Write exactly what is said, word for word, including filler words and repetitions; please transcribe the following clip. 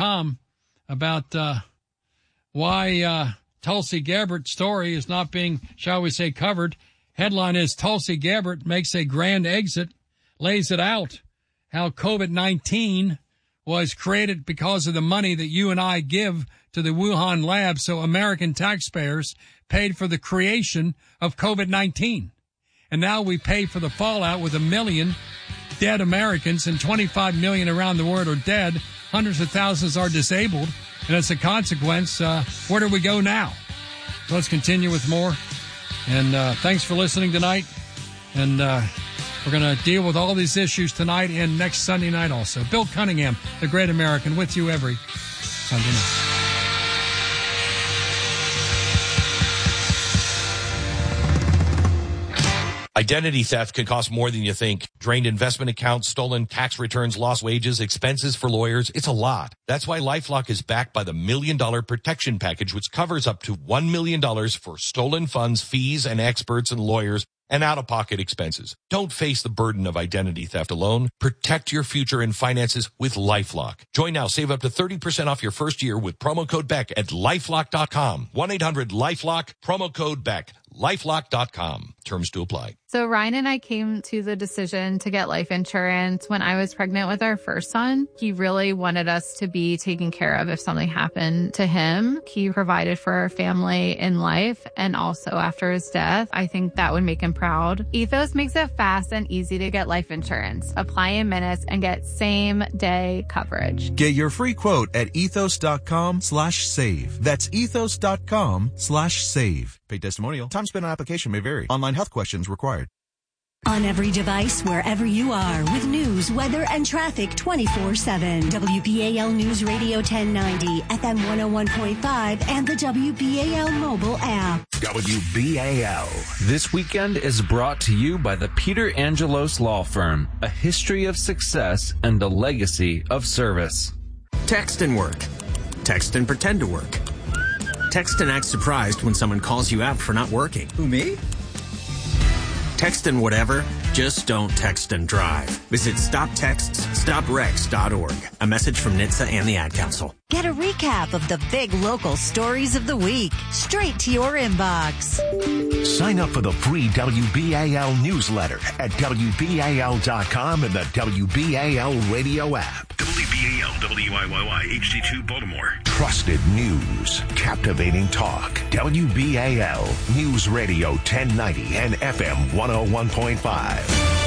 com about uh, why uh, Tulsi Gabbard's story is not being, shall we say, covered. Headline is Tulsi Gabbard makes a grand exit, lays it out how COVID nineteen was created because of the money that you and I give to the Wuhan lab, so American taxpayers paid for the creation of COVID nineteen. And now we pay for the fallout with a million dead Americans, and twenty-five million around the world are dead. Hundreds of thousands are disabled. And as a consequence, uh, where do we go now? So let's continue with more. And uh, thanks for listening tonight. And uh, we're going to deal with all these issues tonight and next Sunday night also. Bill Cunningham, the Great American, with you every Sunday night. Identity theft can cost more than you think. Drained investment accounts, stolen tax returns, lost wages, expenses for lawyers. It's a lot. That's why LifeLock is backed by the Million Dollar Protection Package, which covers up to one million dollars for stolen funds, fees, and experts and lawyers, and out-of-pocket expenses. Don't face the burden of identity theft alone. Protect your future and finances with LifeLock. Join now. Save up to thirty percent off your first year with promo code Beck at lifelock dot com. one eight hundred lifelock, promo code Beck. lifelock dot com. Terms to apply. So Ryan and I came to the decision to get life insurance when I was pregnant with our first son. He really wanted us to be taken care of if something happened to him. He provided for our family in life and also after his death. I think that would make him proud. Ethos makes it fast and easy to get life insurance. Apply in minutes and get same day coverage. Get your free quote at ethos dot com slash save. That's ethos dot com slash save. Paid testimonial. Time spent on application may vary. Online health questions required. On every device, wherever you are, with news, weather, and traffic twenty-four seven. W B A L News Radio ten ninety, F M one oh one point five, and the W B A L mobile app. W B A L. This weekend is brought to you by the Peter Angelos Law Firm, a history of success and a legacy of service. Text and work. Text and pretend to work. Text and act surprised when someone calls you out for not working. Who, me? Text and whatever, just don't text and drive. Visit stop texts stop wrecks dot org. A message from N H T S A and the Ad Council. Get a recap of the big local stories of the week straight to your inbox. Sign up for the free W B A L newsletter at W B A L dot com and the W B A L radio app. W B A L W I Y Y H D two Baltimore. Trusted news, captivating talk. W B A L News Radio ten ninety and F M one oh one point five.